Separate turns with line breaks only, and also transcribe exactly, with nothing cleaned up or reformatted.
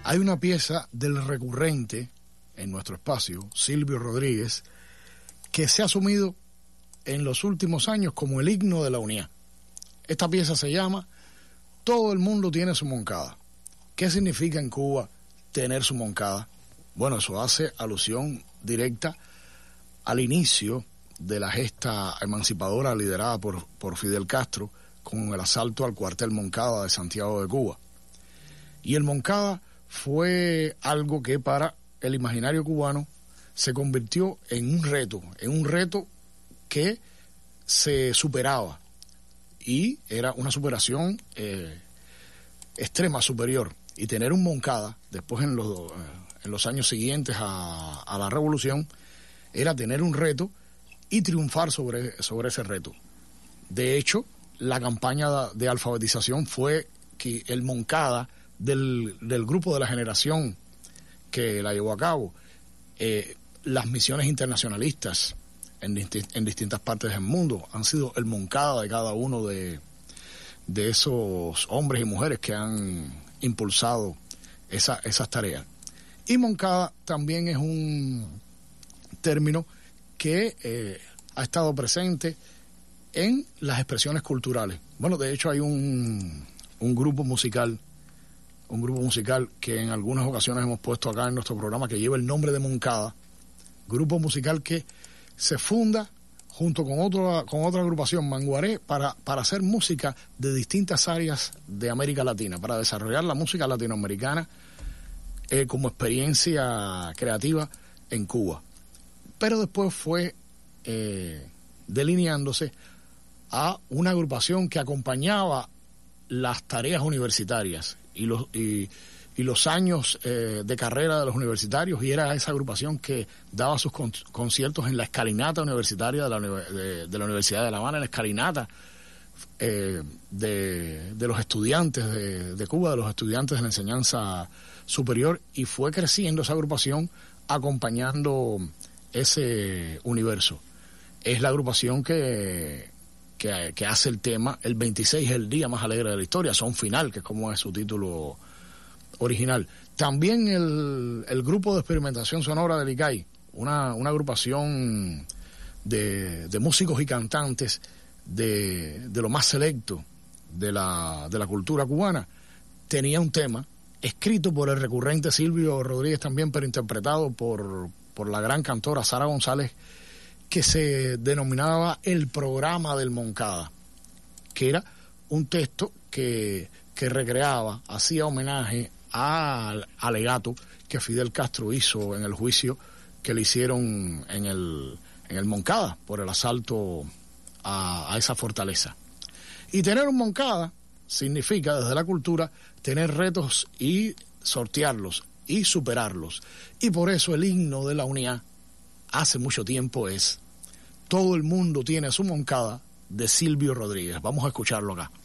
Hay una pieza del recurrente en nuestro espacio, Silvio Rodríguez, que se ha asumido en los últimos años como el himno de la unidad. Esta pieza se llama Todo el mundo tiene su moncada. ¿Qué significa en Cuba tener su moncada? Bueno, eso hace alusión directa al inicio de la gesta emancipadora liderada por, por Fidel Castro con el asalto al cuartel Moncada de Santiago de Cuba. Y el Moncada fue algo que para el imaginario cubano se convirtió en un reto, en un reto que se superaba, y era una superación eh, extrema, superior. Y tener un Moncada, después en los, en los años siguientes a, a la revolución, era tener un reto y triunfar sobre, sobre ese reto. De hecho, la campaña de alfabetización fue que el Moncada del, del grupo de la generación que la llevó a cabo, eh, las misiones internacionalistas en, disti en distintas partes del mundo han sido el Moncada de cada uno de, de esos hombres y mujeres que han impulsado esa, esas tareas. Y Moncada también es un término que eh, ha estado presente en las expresiones culturales. Bueno, de hecho hay un, un grupo musical, un grupo musical que en algunas ocasiones hemos puesto acá en nuestro programa, que lleva el nombre de Moncada, grupo musical que se funda junto con otra, con otra agrupación, Manguaré, para, para hacer música de distintas áreas de América Latina, para desarrollar la música latinoamericana eh, como experiencia creativa en Cuba. Pero después fue eh, delineándose a una agrupación que acompañaba las tareas universitarias y los, y, y los años eh, de carrera de los universitarios, y era esa agrupación que daba sus con, conciertos en la escalinata universitaria de la, de, de la Universidad de La Habana, en la escalinata eh, de, de los estudiantes de, de Cuba, de los estudiantes de la enseñanza superior, y fue creciendo esa agrupación acompañando ese universo. Es la agrupación que, que, que hace el tema El veintiséis es el día más alegre de la historia, Son Final, que es como es su título original. También el, el grupo de experimentación sonora del I C A I, una, una agrupación de, de músicos y cantantes de, de lo más selecto de la, de la cultura cubana, tenía un tema escrito por el recurrente Silvio Rodríguez también, pero interpretado por, por la gran cantora Sara González, que se denominaba El Programa del Moncada, que era un texto que, que recreaba, hacía homenaje al alegato que Fidel Castro hizo en el juicio que le hicieron en el, en el Moncada por el asalto a, a esa fortaleza. Y tener un Moncada significa, desde la cultura, tener retos y sortearlos y superarlos. Y por eso el himno de la unidad hace mucho tiempo es Todo el mundo tiene su Moncada, de Silvio Rodríguez. Vamos a escucharlo acá.